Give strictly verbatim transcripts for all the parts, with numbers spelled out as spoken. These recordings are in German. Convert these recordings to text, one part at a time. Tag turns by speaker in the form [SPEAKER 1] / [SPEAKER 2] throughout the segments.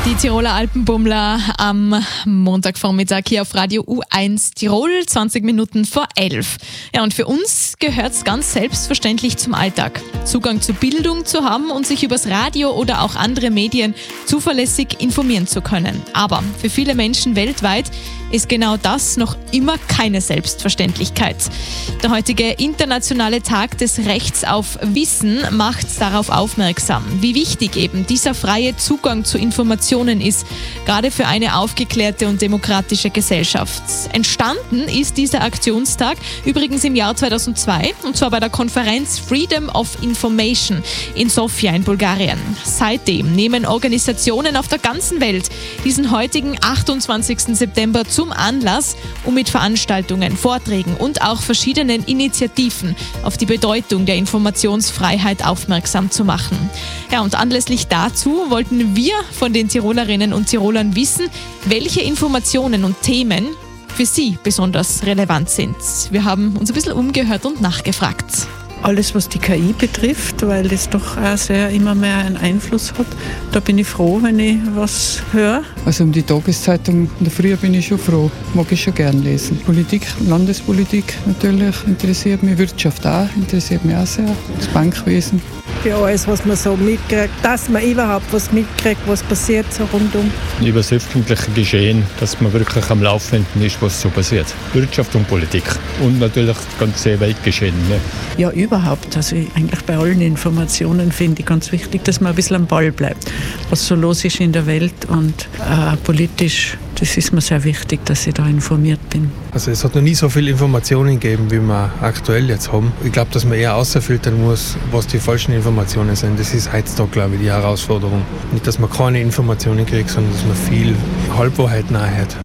[SPEAKER 1] Die Tiroler Alpenbummler am Montagvormittag hier auf Radio U eins Tirol, zwanzig Minuten vor elf. Ja, und für uns gehört es ganz selbstverständlich zum Alltag, Zugang zu Bildung zu haben und sich übers Radio oder auch andere Medien zuverlässig informieren zu können. Aber für viele Menschen weltweit ist genau das noch immer keine Selbstverständlichkeit. Der heutige internationale Tag des Rechts auf Wissen macht darauf aufmerksam, wie wichtig eben dieser freie Zugang zu Informationen ist, gerade für eine aufgeklärte und demokratische Gesellschaft. Entstanden ist dieser Aktionstag übrigens im Jahr zweitausendzwei, und zwar bei der Konferenz Freedom of Information in Sofia in Bulgarien. Seitdem nehmen Organisationen auf der ganzen Welt diesen heutigen achtundzwanzigsten September zum Anlass, um mit Veranstaltungen, Vorträgen und auch verschiedenen Initiativen auf die Bedeutung der Informationsfreiheit aufmerksam zu machen. Ja, und anlässlich dazu wollten wir von den Tirolerinnen und Tirolern wissen, welche Informationen und Themen für sie besonders relevant sind. Wir haben uns ein bisschen umgehört und nachgefragt.
[SPEAKER 2] Alles, was die K I betrifft, weil das doch auch sehr immer mehr einen Einfluss hat. Da bin ich froh, wenn ich was höre.
[SPEAKER 3] Also um die Tageszeitung in der Früh bin ich schon froh. Mag ich schon gern lesen. Politik, Landespolitik natürlich interessiert mich. Wirtschaft auch, interessiert mich auch sehr. Das Bankwesen.
[SPEAKER 4] Für alles, was man so mitkriegt, dass man überhaupt was mitkriegt, was passiert so rundum.
[SPEAKER 5] Über das öffentliche Geschehen, dass man wirklich am Laufenden ist, was so passiert. Wirtschaft und Politik und natürlich das ganze Weltgeschehen. Ne?
[SPEAKER 2] Ja, überhaupt. Also eigentlich bei allen Informationen finde ich ganz wichtig, dass man ein bisschen am Ball bleibt. Was so los ist in der Welt und äh, politisch, das ist mir sehr wichtig, dass ich da informiert bin.
[SPEAKER 6] Also es hat noch nie so viele Informationen gegeben, wie wir aktuell jetzt haben. Ich glaube, dass man eher außerfiltern muss, was die falschen Informationen sind. Das ist heutzutage, glaube ich, die Herausforderung. Nicht, dass man keine Informationen kriegt, sondern dass man viel Halbwahrheiten anhört.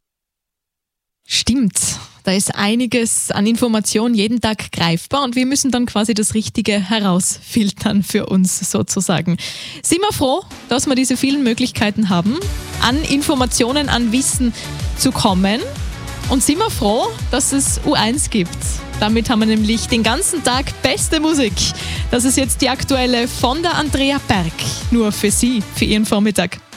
[SPEAKER 1] Stimmt. Da ist einiges an Information jeden Tag greifbar und wir müssen dann quasi das Richtige herausfiltern für uns sozusagen. Sind wir froh, dass wir diese vielen Möglichkeiten haben, an Informationen, an Wissen zu kommen, und sind wir froh, dass es U eins gibt. Damit haben wir nämlich den ganzen Tag beste Musik. Das ist jetzt die aktuelle von der Andrea Berg, nur für Sie, für Ihren Vormittag.